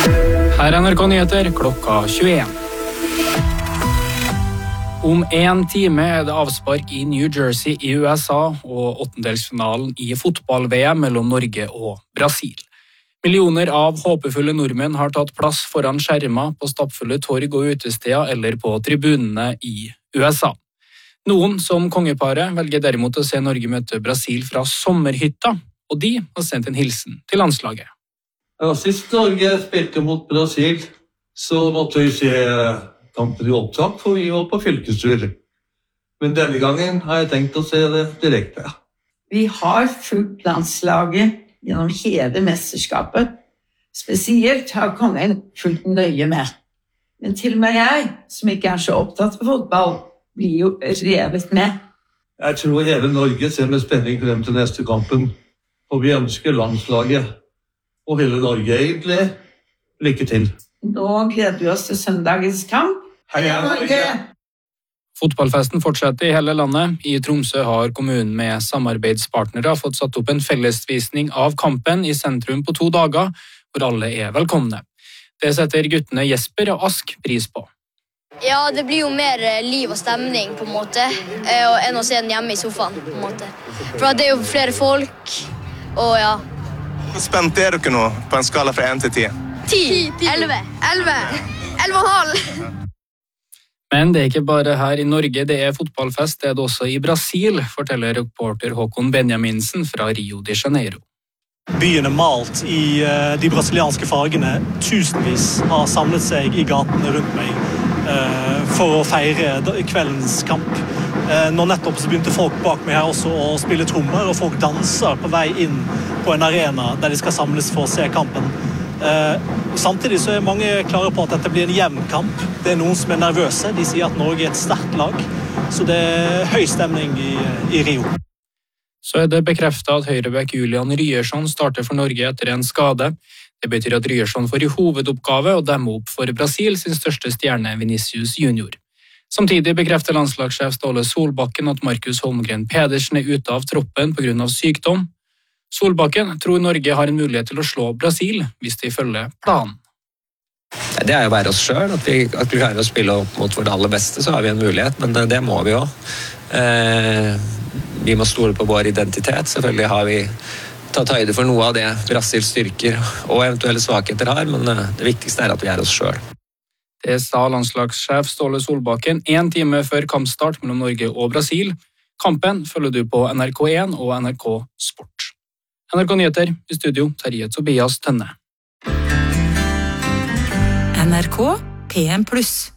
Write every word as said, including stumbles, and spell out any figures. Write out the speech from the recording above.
Her er N R K Nyheter klokka tjueen. Om en time er det avspark i New Jersey i U S A og åttendelsfinalen i fotball-V M mellom Norge og Brasil. Millioner av håpefulle nordmenn har tatt plass foran skjermer på stappfulle torg og utesteder eller på tribunene i U S A. Noen, som kongeparet, velger derimot å se Norge møte Brasil fra sommerhytta, og de har sendt en hilsen til landslaget. Ja, sist Norge spilte mot Brasil, så måtte vi se kampen i opptak, for vi var på fylkestur. Men denne gangen har jeg tenkt å se det direkte. Vi har fulgt landslaget gjennom hele mesterskapet. Spesielt har kongen fulgt nøye med. Men til og med jeg, som ikke er så opptatt av fotball, blir jo revet med. Jeg tror hele Norge ser med spenning frem til neste kampen, og vi ønsker landslaget og hele Norge egentlig lykke til. Nå gleder vi oss til søndagens kamp. Heia Norge! Fotballfesten fortsetter i hele landet. I Tromsø har kommunen med samarbeidspartnere fått satt opp en fellesvisning av kampen i sentrum på to dager, hvor alle er velkomne. Det setter guttene Jesper og Ask pris på. Ja, det blir jo mer liv og stemning på en måte, enn å se den hjemme i sofaen på en måte. For det er jo flere folk, og ja. Hvor spent er dere nå på en skala fra én til ti? Ti, elleve, elleve, elleve og en halv. Men det er ikke bare her i Norge det er fotballfest, det er det også i Brasil, forteller reporter Håkon Benjaminsen fra Rio de Janeiro. Byen er malt i de brasilianske fargene. Tusenvis har samlet seg i gatene rundt meg for å feire kveldens kamp. Nå nettopp så begynte folk bak meg her også å spille trommer, og folk danser på vei inn på en arena der de skal samles for å se kampen. Samtidig så er mange klare på at dette blir en jevn kamp. Det er noen som er nervøse. De sier at Norge er et sterkt lag, så det er høy stemning i, i Rio. Så er det bekreftet at høyrebekk Julian Ryerson starter for Norge etter en skade. Det betyr at Ryerson får i hovedoppgave å demme opp for Brasil sin største stjerne Vinicius Junior. Samtidig bekrefter landslagssjef Ståle Solbakken at Markus Holmgren Pedersen er ute av troppen på grunn av sykdom. Solbakken tror Norge har en mulighet til å slå Brasil hvis de følger planen. Det er jo bare oss selv, at vi, at vi klarer å spille opp mot vårt aller beste, så har vi en mulighet, men det, det må vi jo. Eh, vi må stole på vår identitet, selvfølgelig har vi tatt høyde for noe av det Brasils styrker og eventuelle svakheter har, men det viktigste er at vi er oss selv. Det sa landslagssjef Ståle Solbakken en time før kampstart mellom Norge og Brasil. Kampen følger du på N R K én og N R K Sport. N R K Nyheter i studio, Terje Tobias Tønne. N R K P M pluss